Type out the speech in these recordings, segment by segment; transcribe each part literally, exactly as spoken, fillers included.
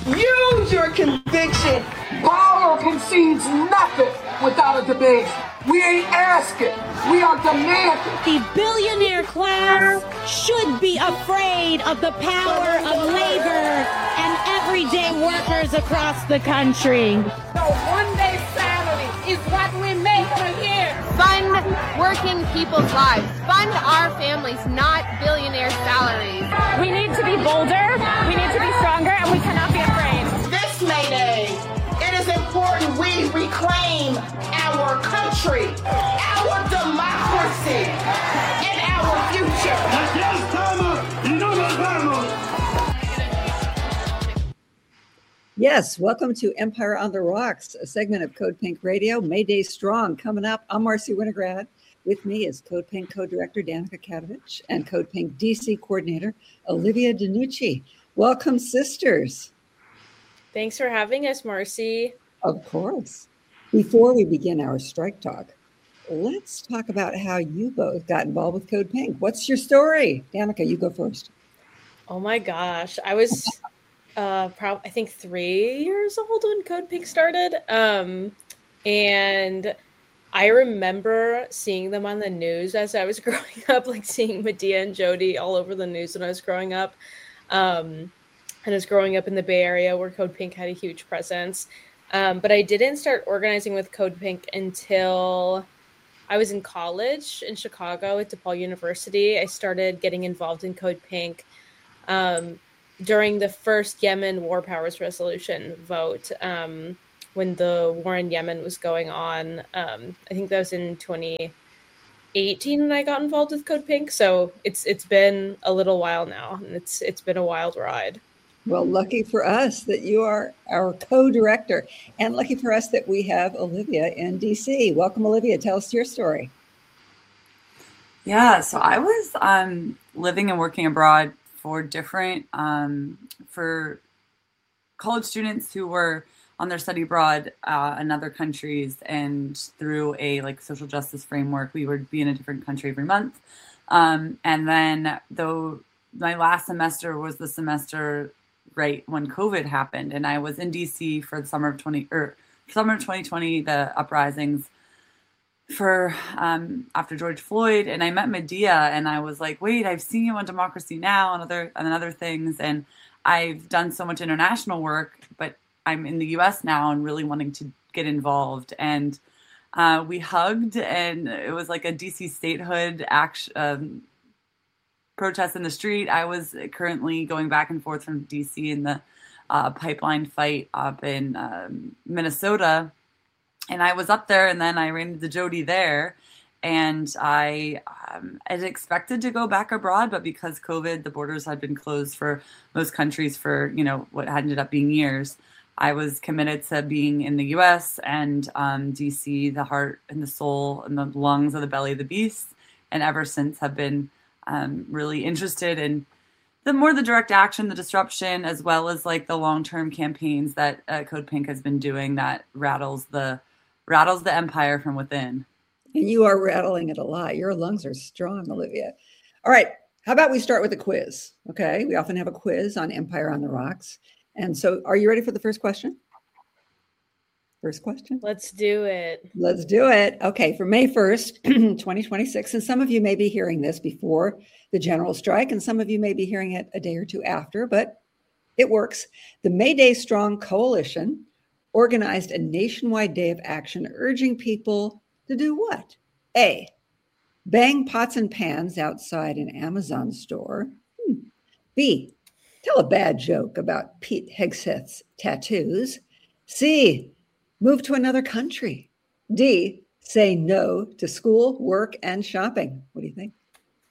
Use your conviction. Power concedes nothing without a debate. We ain't asking. We are demanding. The billionaire class should be afraid of the power of labor and everyday workers across the country. So one day salary is what we make a year. Fund working people's lives. Fund our families, not billionaire salaries. We need to be bolder, we need to be stronger, and we cannot be afraid. This May Day, it is important we reclaim our country, our democracy, and our future. Yes, welcome to Empire on the Rocks, a segment of Code Pink Radio. May Day Strong coming up. I'm Marcy Winograd. With me is Code Pink Co-Director Danica Katovich and Code Pink D C Coordinator Olivia DeNucci. Welcome, sisters. Thanks for having us, Marcy. Of course. Before we begin our strike talk, let's talk about how you both got involved with Code Pink. What's your story? Danica, you go first. Oh my gosh. I was, uh, prob- I think three years old when Code Pink started. Um, and I remember seeing them on the news as I was growing up, like seeing Medea and Jody all over the news when I was growing up. Um, and I was growing up in the Bay Area where Code Pink had a huge presence. Um, but I didn't start organizing with Code Pink until I was in college in Chicago at DePaul University. I started getting involved in Code Pink um, during the first Yemen War Powers Resolution vote. Um, when the war in Yemen was going on. Um, I think that was in twenty eighteen when I got involved with Code Pink. So it's it's been a little while now, and it's it's been a wild ride. Well, lucky for us that you are our co-director, and lucky for us that we have Olivia in D C. Welcome, Olivia. Tell us your story. Yeah, so I was um, living and working abroad for different, um, for college students who were on their study abroad uh, in other countries, and through a like social justice framework, we would be in a different country every month. Um, and then though my last semester was the semester right when COVID happened, and I was in D C for the summer of twenty or summer of twenty twenty, the uprisings for um, after George Floyd, and I met Medea, and I was like, wait, I've seen you on Democracy Now! and other and other things, and I've done so much international work, but I'm in the U S now and really wanting to get involved. And uh, we hugged, and it was like a D C statehood action, um, protest in the street. I was currently going back and forth from D C in the uh, pipeline fight up in um, Minnesota. And I was up there, and then I ran into Jody there. And I um, had expected to go back abroad, but because COVID, the borders had been closed for most countries for, you know, what had ended up being years, I was committed to being in the U S and um, D C, the heart and the soul and the lungs of the belly of the beast. And ever since have been um, really interested in the more the direct action, the disruption, as well as like the long-term campaigns that uh, Code Pink has been doing that rattles the rattles the empire from within. And you are rattling it a lot. Your lungs are strong, Olivia. All right. How about we start with a quiz? Okay. We often have a quiz on Empire on the Rocks. And so are you ready for the first question? First question? Let's do it. Let's do it. Okay. For May first, twenty twenty-six, and some of you may be hearing this before the general strike, and some of you may be hearing it a day or two after, but it works. The May Day Strong Coalition organized a nationwide day of action urging people to do what? A, bang pots and pans outside an Amazon store. Hmm. B, tell a bad joke about Pete Hegseth's tattoos. C, move to another country. D, say no to school, work, and shopping. What do you think?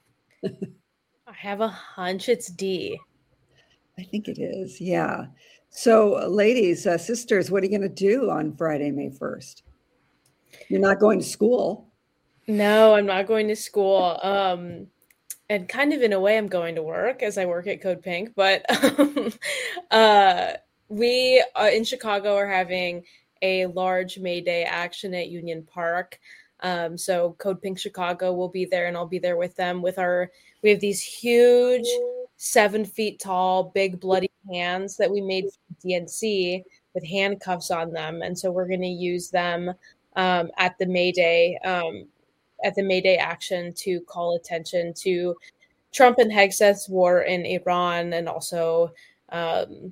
I have a hunch it's D. I think it is, yeah. So, ladies, uh, sisters, what are you going to do on Friday, May first? You're not going to school. No, I'm not going to school. Um, and kind of in a way, I'm going to work as I work at Code Pink. But um, uh, we uh, in Chicago are having a large May Day action at Union Park. Um, so Code Pink Chicago will be there, and I'll be there with them with our, we have these huge seven feet tall, big bloody hands that we made from D N C with handcuffs on them. And so we're going to use them um, at the May Day, um, at the May Day action to call attention to Trump and Hegseth's war in Iran, and also um,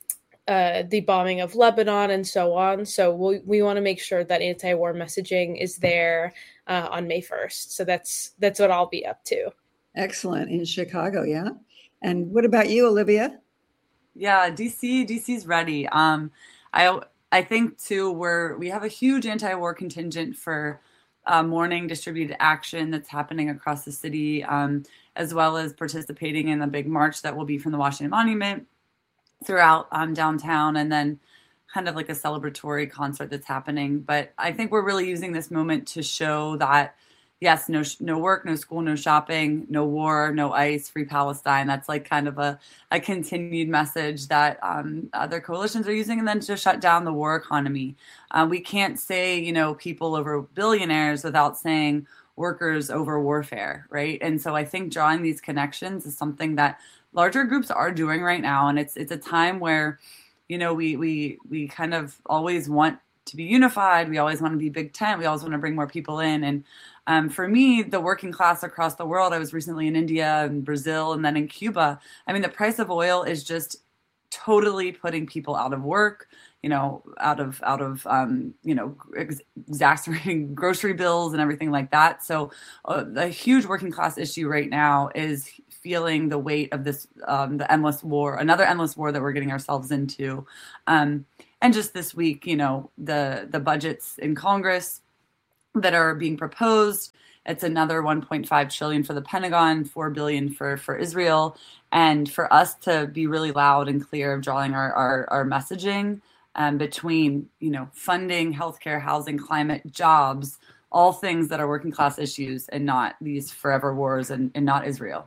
uh, the bombing of Lebanon and so on. So we, we want to make sure that anti-war messaging is there uh, on May first. So that's that's what I'll be up to. Excellent. In Chicago, yeah. And what about you, Olivia? Yeah, D C, D C's ready. Um, I I think too we're we have a huge anti-war contingent for uh, morning distributed action that's happening across the city, um, as well as participating in the big march that will be from the Washington Monument throughout um, downtown, and then kind of like a celebratory concert that's happening. But I think we're really using this moment to show that, yes, no no work, no school, no shopping, no war, no ICE, free Palestine. That's like kind of a, a continued message that um, other coalitions are using, and then to shut down the war economy. Uh, we can't say, you know, people over billionaires without saying workers over warfare, right? And so I think drawing these connections is something that larger groups are doing right now. And it's it's a time where, you know, we we we kind of always want to be unified. We always want to be big tent. We always want to bring more people in. And um, for me, the working class across the world, I was recently in India and Brazil and then in Cuba. I mean, the price of oil is just totally putting people out of work, you know, out of, out of um, you know, ex- exacerbating grocery bills and everything like that. So uh, the huge working class issue right now is feeling the weight of this, um, the endless war, another endless war that we're getting ourselves into. Um, and just this week, you know, the, the budgets in Congress that are being proposed, it's another one point five trillion for the Pentagon, four billion for, for Israel. And for us to be really loud and clear of drawing our, our, our messaging um, between, you know, funding, healthcare, housing, climate, jobs, all things that are working class issues, and not these forever wars, and, and not Israel.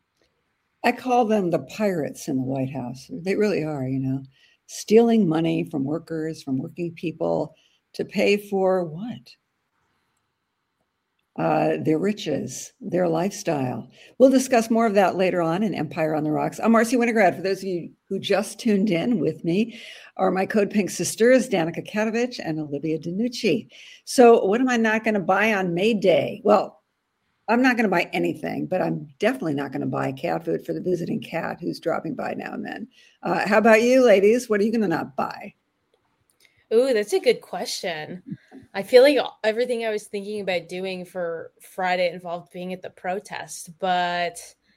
I call them the pirates in the White House. They really are, you know, stealing money from workers, from working people to pay for what? Uh, their riches, their lifestyle. We'll discuss more of that later on in Empire on the Rocks. I'm Marcy Winograd. For those of you who just tuned in with me, are my Code Pink sisters, Danica Katovich and Olivia DeNucci. So what am I not going to buy on May Day? Well, I'm not going to buy anything, but I'm definitely not going to buy cat food for the visiting cat who's dropping by now and then. Uh, how about you, ladies? What are you going to not buy? Ooh, that's a good question. I feel like everything I was thinking about doing for Friday involved being at the protest, but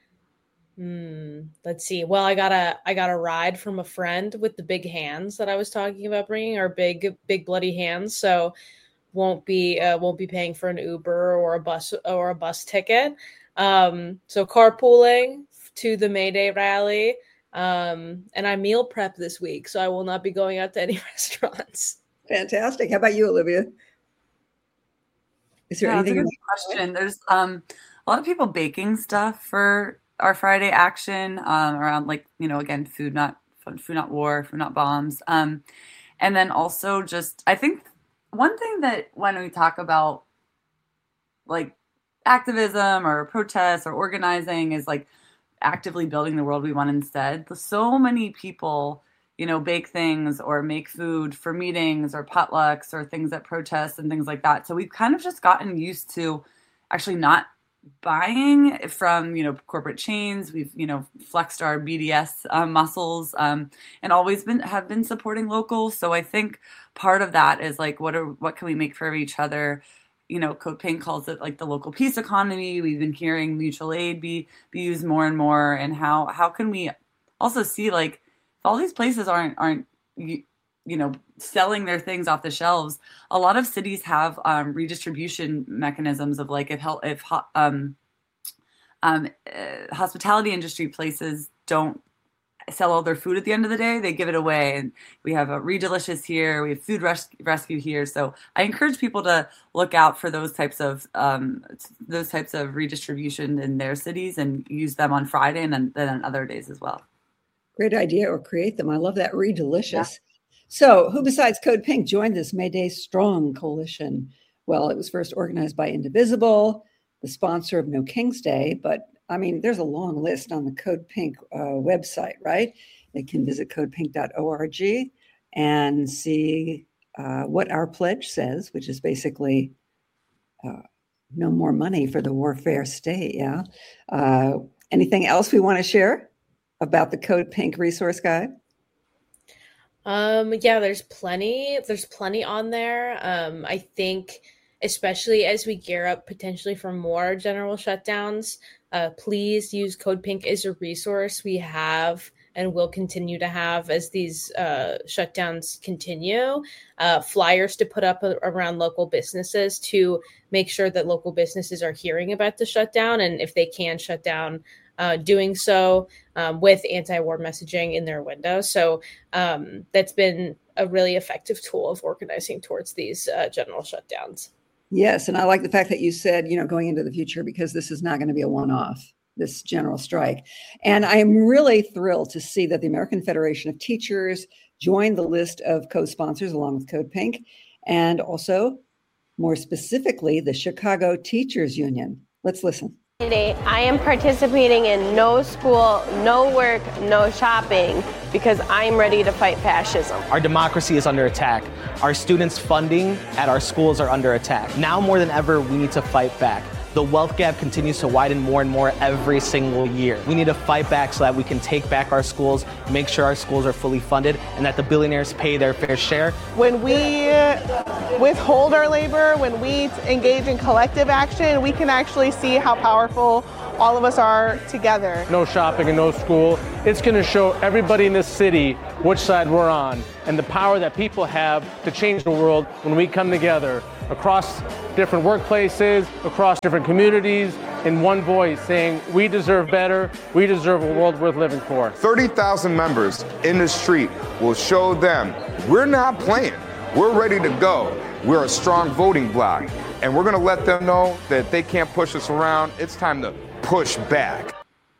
hmm, let's see. Well, I got a I got a ride from a friend with the big hands that I was talking about bringing, our big big bloody hands. So won't be uh, won't be paying for an Uber or a bus or a bus ticket. Um, so carpooling to the May Day rally. Um, and I meal prep this week, so I will not be going out to any restaurants. Fantastic. How about you, Olivia? Is there yeah, anything? That's a good question. There's um, a lot of people baking stuff for our Friday action um, around, like, you know, again, food not food not war, food not bombs, um, and then also just I think one thing that when we talk about like activism or protests or organizing is like actively building the world we want instead. So many people, you know, bake things or make food for meetings or potlucks or things at protests and things like that. So we've kind of just gotten used to actually not buying from, you know, corporate chains. We've, you know, flexed our B D S um, muscles um, and always been have been supporting local. So I think part of that is like, what are what can we make for each other? You know, Code Pink calls it like the local peace economy. We've been hearing mutual aid be be used more and more, and how how can we also see like if all these places aren't aren't you, you know selling their things off the shelves. A lot of cities have um, redistribution mechanisms of like if if um, um, uh, hospitality industry places don't sell all their food at the end of the day, they give it away. And we have a Redelicious here, we have Food res- Rescue here. So I encourage people to look out for those types of um, those types of redistribution in their cities and use them on Friday and then, then on other days as well. Great idea, or create them. I love that. Redelicious. Yeah. So who besides Code Pink joined this May Day Strong coalition? Well, it was first organized by Indivisible, the sponsor of No King's Day, but I mean, there's a long list on the Code Pink uh, website, right? they can visit code pink dot org and see uh, what our pledge says, which is basically uh, no more money for the warfare state. Yeah. Uh, anything else we want to share about the Code Pink resource guide? Um, yeah, there's plenty. There's plenty on there. Um, I think, especially as we gear up potentially for more general shutdowns, uh, please use Code Pink as a resource. We have and will continue to have as these uh, shutdowns continue, uh, flyers to put up a- around local businesses to make sure that local businesses are hearing about the shutdown, and if they can shut down, uh, doing so um, with anti-war messaging in their window. So um, that's been a really effective tool of organizing towards these uh, general shutdowns. Yes, and I like the fact that you said, you know, going into the future, because this is not going to be a one-off, this general strike. And I am really thrilled to see that the American Federation of Teachers joined the list of co-sponsors along with Code Pink, and also, more specifically, the Chicago Teachers Union. Let's listen. Today, I am participating in No School, No Work, No Shopping because I'm ready to fight fascism. Our democracy is under attack. Our students' funding at our schools are under attack. Now more than ever, we need to fight back. The wealth gap continues to widen more and more every single year. We need to fight back so that we can take back our schools, make sure our schools are fully funded, and that the billionaires pay their fair share. When we withhold our labor, when we engage in collective action, we can actually see how powerful all of us are together. No shopping and no school. It's going to show everybody in this city which side we're on and the power that people have to change the world when we come together across different workplaces, across different communities, in one voice saying we deserve better, we deserve a world worth living for. thirty thousand members in the street will show them we're not playing. We're ready to go. We're a strong voting bloc, and we're going to let them know that they can't push us around. It's time to push back.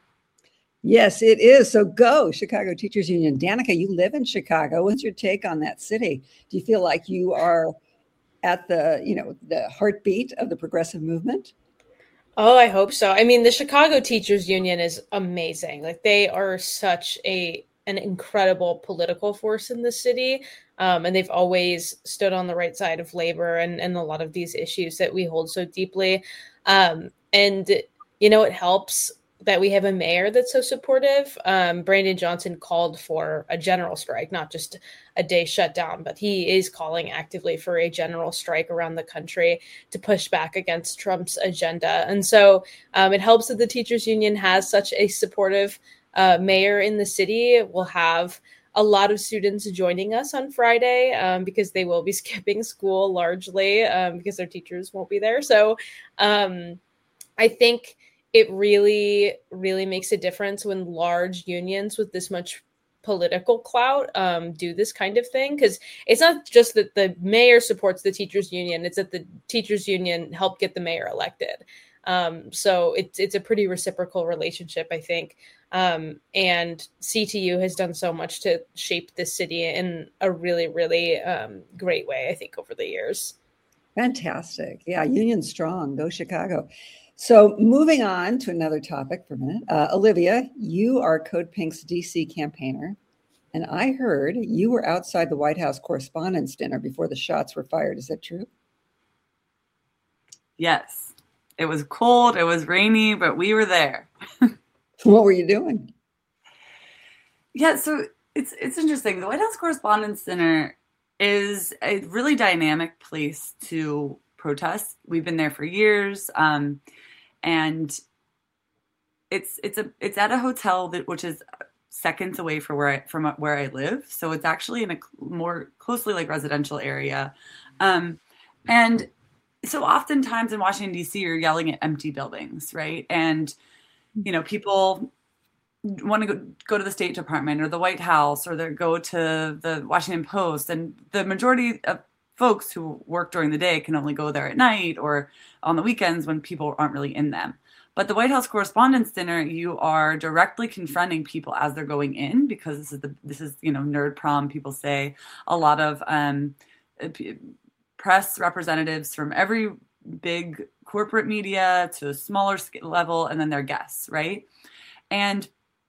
Yes, it is. So go, Chicago Teachers Union. Danica, you live in Chicago. What's your take on that city? Do you feel like you are at the, you know, the heartbeat of the progressive movement? Oh, I hope so. I mean, the Chicago Teachers Union is amazing. Like, they are such a an incredible political force in the city. Um, and they've always stood on the right side of labor and, and a lot of these issues that we hold so deeply. Um, and, you know, it helps that we have a mayor that's so supportive. Um, Brandon Johnson called for a general strike, not just a day shutdown, but he is calling actively for a general strike around the country to push back against Trump's agenda. And so um, it helps that the teachers union has such a supportive uh, mayor in the city. We'll have a lot of students joining us on Friday um, because they will be skipping school largely um, because their teachers won't be there. So um, I think it really, really makes a difference when large unions with this much political clout um, do this kind of thing. Because it's not just that the mayor supports the teachers union, it's that the teachers union helped get the mayor elected. Um, so it's it's a pretty reciprocal relationship, I think. Um, and C T U has done so much to shape this city in a really, really um, great way, I think, over the years. Fantastic. Yeah, union strong. Go Chicago. So moving on to another topic for a minute. Uh, Olivia, you are Code Pink's D C campaigner, and I heard you were outside the White House Correspondents' Dinner before the shots were fired. Is that true? Yes. It was cold, it was rainy, but we were there. What were you doing? Yeah, so it's it's interesting. The White House Correspondents' Dinner is a really dynamic place to protest. We've been there for years, um, and it's it's a it's at a hotel that which is seconds away from where I from where I live. So it's actually in a more closely like residential area, um, and so oftentimes in Washington D C you're yelling at empty buildings, right? And you know people want to go, go to the State Department or the White House or they go to the Washington Post, and the majority of folks who work during the day can only go there at night or on the weekends when people aren't really in them. But the White House Correspondents' Dinner, you are directly confronting people as they're going in, because this is the this is you know nerd prom. People say a lot of um, press representatives from every big corporate media to a smaller level, and then their guests, right? And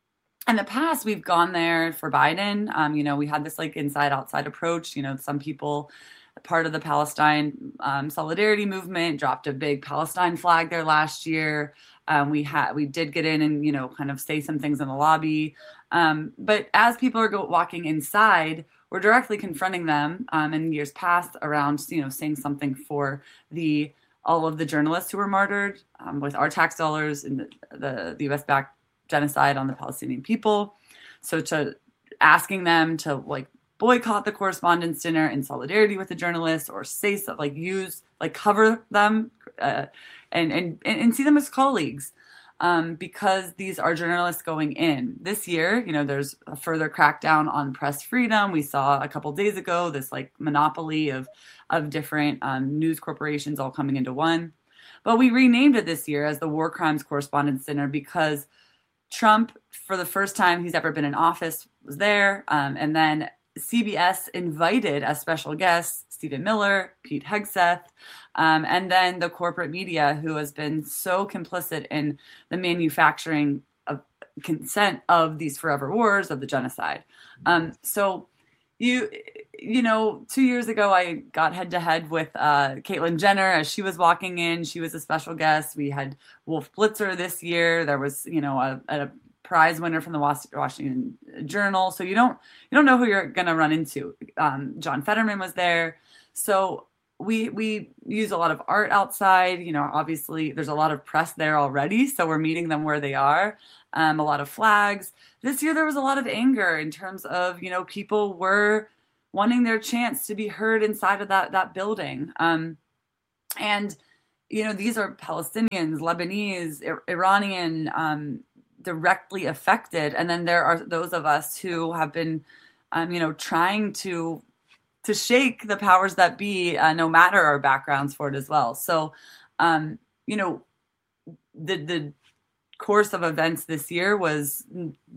in the past, we've gone there for Biden. Um, you know, we had this like inside outside approach. You know, some people, part of the Palestine um, solidarity movement, dropped a big Palestine flag there last year. Um, we had we did get in and, you know, kind of say some things in the lobby. Um, but as people are go- walking inside, we're directly confronting them um, in years past around, you know, saying something for the all of the journalists who were martyred um, with our tax dollars in the, the, the U S-backed genocide on the Palestinian people. So to asking them to like boycott the Correspondents' Dinner in solidarity with the journalists, or say stuff like use like cover them uh, and, and and see them as colleagues, um, because these are journalists going in. This year, you know, there's a further crackdown on press freedom. We saw a couple days ago this like monopoly of of different um, news corporations all coming into one. But we renamed it this year as the War Crimes Correspondents' Dinner because Trump, for the first time he's ever been in office, was there. Um, and then C B S invited as special guests Stephen Miller, Pete Hegseth, um, and then the corporate media, who has been so complicit in the manufacturing of consent of these forever wars, of the genocide. Um, so you, you know, two years ago, I got head to head with uh, Caitlyn Jenner as she was walking in. She was a special guest. We had Wolf Blitzer this year. There was, you know, a, a prize winner from the Washington Journal. So you don't you don't know who you're going to run into. Um, John Fetterman was there. So we we use a lot of art outside. You know, obviously there's a lot of press there already, so we're meeting them where they are. Um, a lot of flags. This year there was a lot of anger in terms of, you know, people were wanting their chance to be heard inside of that that building. Um, and you know, these are Palestinians, Lebanese, Ir- Iranian. Um, directly affected, and then there are those of us who have been um, you know trying to to shake the powers that be, uh, no matter our backgrounds, for it as well. So um, you know the the course of events this year was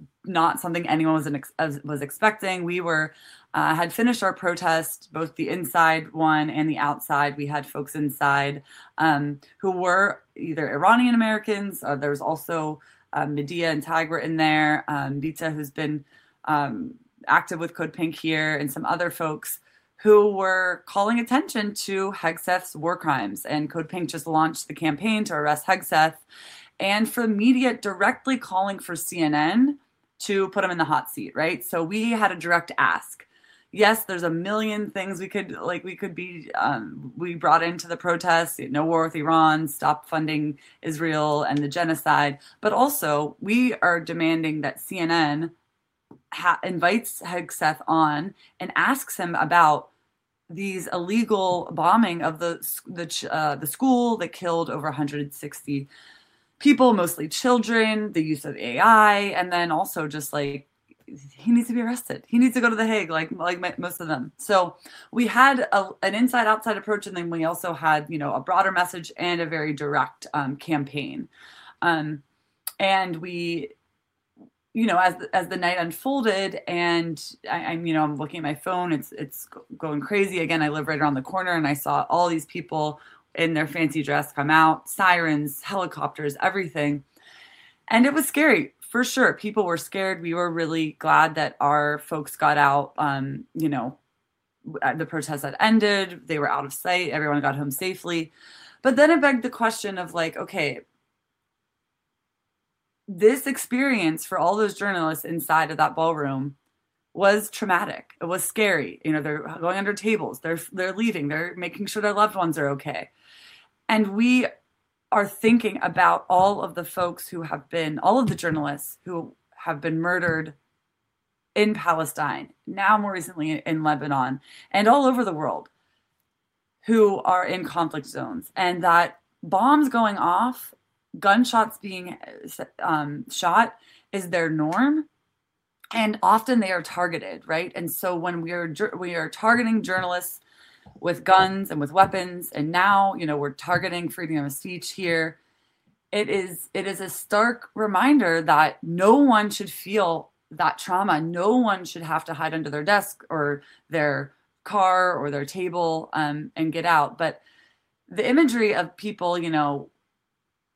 not something anyone was an ex- was expecting. We were uh, had finished our protest, both the inside one and the outside. We had folks inside um, who were either Iranian Americans. Uh, there was also Um, Medea and Tag were in there. Um, Bita, who's been um, active with Code Pink here, and some other folks who were calling attention to Hegseth's war crimes. And Code Pink just launched the campaign to arrest Hegseth, and for the media directly calling for C N N to put him in the hot seat, right? So we had a direct ask. Yes, there's a million things we could like. We could be. Um, we brought into the protests: no war with Iran, stop funding Israel and the genocide. But also, we are demanding that C N N ha- invites Hegseth on and asks him about these illegal bombing of the the uh, the school that killed over one hundred sixty people, mostly children. The use of A I, and then also just like. He needs to be arrested. He needs to go to The Hague, like like most of them. So we had a, an inside-outside approach, and then we also had, you know, a broader message and a very direct um, campaign. Um, and we, you know, as the, as the night unfolded, and I, I'm, you know, I'm looking at my phone. It's it's going crazy again. I live right around the corner, and I saw all these people in their fancy dress come out, sirens, helicopters, everything, and it was scary. For sure, people were scared. We were really glad that our folks got out. Um, you know, the protest had ended. They were out of sight. Everyone got home safely. But then it begged the question of like, okay, this experience for all those journalists inside of that ballroom was traumatic. It was scary. You know, they're going under tables. They're they're leaving. They're making sure their loved ones are okay. And we are thinking about all of the folks who have been, all of the journalists who have been murdered in Palestine, now more recently in Lebanon, and all over the world, who are in conflict zones. And that bombs going off, gunshots being um, shot is their norm. And often they are targeted, right? And so when we are we are targeting journalists with guns and with weapons, and now, you know, we're targeting freedom of speech here. It is it is a stark reminder that no one should feel that trauma. No one should have to hide under their desk or their car or their table um, and get out. But the imagery of people, you know,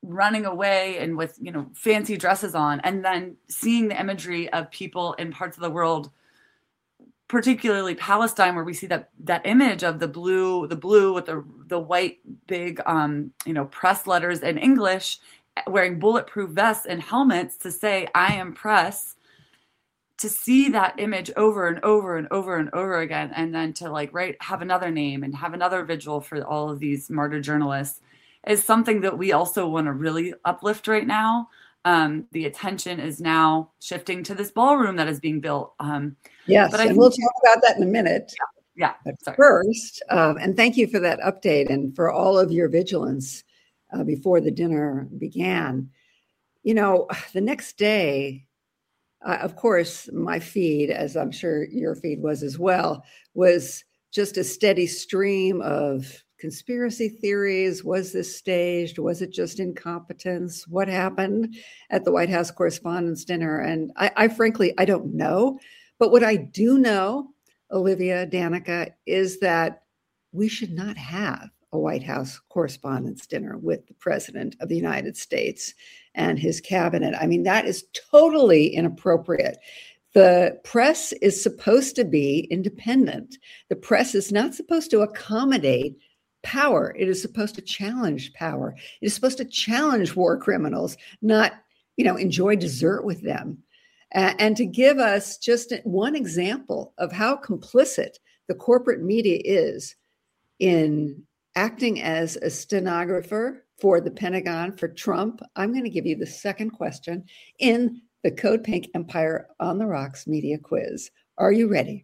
running away and with, you know, fancy dresses on, and then seeing the imagery of people in parts of the world, particularly Palestine, where we see that that image of the blue, the blue with the the white big, um, you know, press letters in English, wearing bulletproof vests and helmets to say, I am press. To see that image over and over and over and over again, and then to like write, have another name and have another vigil for all of these martyr journalists is something that we also want to really uplift right now. Um, the attention is now shifting to this ballroom that is being built. Um, yes, but I and think, we'll talk about that in a minute. Yeah, yeah but first, um, and thank you for that update and for all of your vigilance uh, before the dinner began. You know, the next day, Uh, of course, my feed, as I'm sure your feed was as well, was just a steady stream of conspiracy theories. Was this staged? Was it just incompetence? What happened at the White House Correspondents' Dinner? And I, I frankly, I don't know. But what I do know, Olivia, Danica, is that we should not have a White House Correspondents' Dinner with the President of the United States and his cabinet. I mean, that is totally inappropriate. The press is supposed to be independent. The press is not supposed to accommodate power. It is supposed to challenge power. It is supposed to challenge war criminals, not, you know, enjoy dessert with them. Uh, and to give us just one example of how complicit the corporate media is in acting as a stenographer for the Pentagon, for Trump, I'm going to give you the second question in the Code Pink Empire on the Rocks media quiz. Are you ready?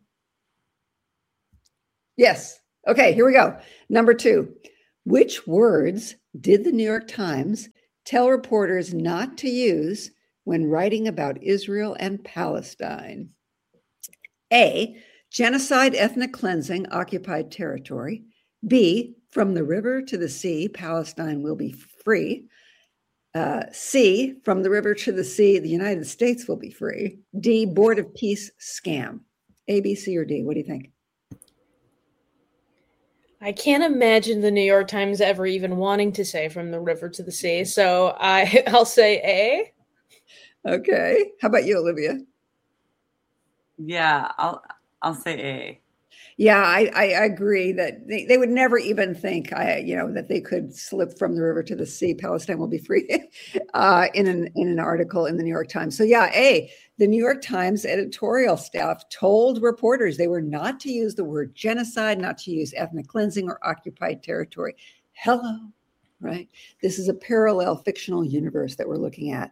Yes. Okay, here we go. Number two, which words did the New York Times tell reporters not to use when writing about Israel and Palestine? A, genocide, ethnic cleansing, occupied territory. B, from the river to the sea, Palestine will be free. Uh, C, from the river to the sea, the United States will be free. D, Board of Peace scam. A, B, C, or D? What do you think? I can't imagine the New York Times ever even wanting to say from the river to the sea. So I, I'll say A. Okay. How about you, Olivia? Yeah, I'll I'll say A. Yeah, I, I agree that they, they would never even think, I, you know, that they could slip from the river to the sea. Palestine will be free uh, in an in an article in the New York Times. So yeah, A, the New York Times editorial staff told reporters they were not to use the word genocide, not to use ethnic cleansing or occupied territory. Hello, right? This is a parallel fictional universe that we're looking at.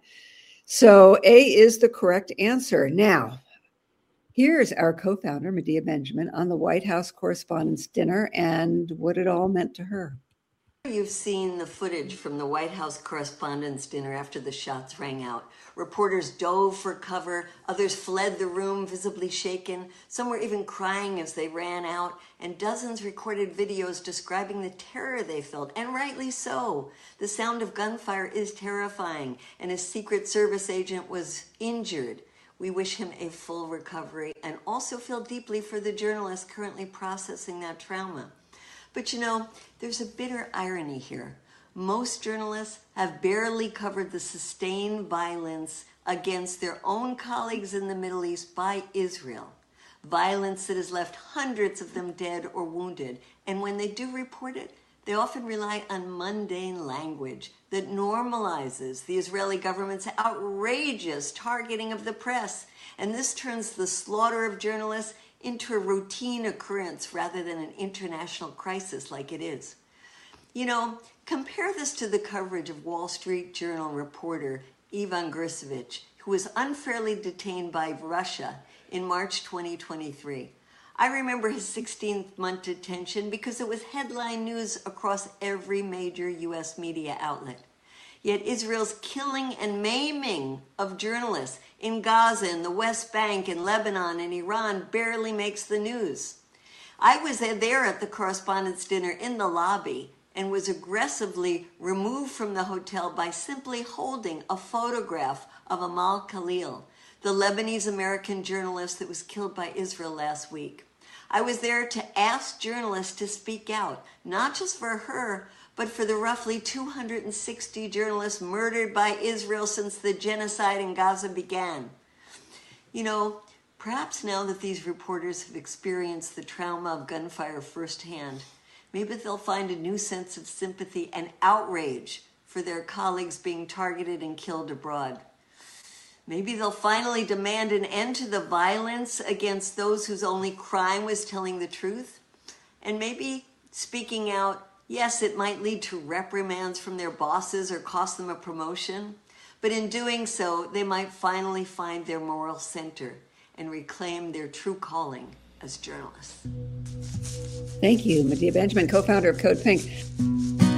So A is the correct answer. Now, here's our co-founder, Medea Benjamin, on the White House Correspondents' Dinner and what it all meant to her. You've seen the footage from the White House Correspondents' Dinner after the shots rang out. Reporters dove for cover, others fled the room visibly shaken, some were even crying as they ran out, and dozens recorded videos describing the terror they felt, and rightly so. The sound of gunfire is terrifying, and a Secret Service agent was injured. We wish him a full recovery and also feel deeply for the journalists currently processing that trauma. But you know, there's a bitter irony here. Most journalists have barely covered the sustained violence against their own colleagues in the Middle East by Israel. Violence that has left hundreds of them dead or wounded. And when they do report it, they often rely on mundane language that normalizes the Israeli government's outrageous targeting of the press. And this turns the slaughter of journalists into a routine occurrence rather than an international crisis like it is. You know, compare this to the coverage of Wall Street Journal reporter Ivan Gersovich, who was unfairly detained by Russia in March twenty twenty-three. I remember his sixteenth month detention because it was headline news across every major U S media outlet. Yet Israel's killing and maiming of journalists in Gaza, in the West Bank, in Lebanon, and Iran barely makes the news. I was there at the Correspondents' Dinner in the lobby and was aggressively removed from the hotel by simply holding a photograph of Amal Khalil, the Lebanese-American journalist that was killed by Israel last week. I was there to ask journalists to speak out, not just for her, but for the roughly two hundred sixty journalists murdered by Israel since the genocide in Gaza began. You know, perhaps now that these reporters have experienced the trauma of gunfire firsthand, maybe they'll find a new sense of sympathy and outrage for their colleagues being targeted and killed abroad. Maybe they'll finally demand an end to the violence against those whose only crime was telling the truth. And maybe speaking out, yes, it might lead to reprimands from their bosses or cost them a promotion, but in doing so, they might finally find their moral center and reclaim their true calling as journalists. Thank you, Medea Benjamin, co-founder of Code Pink.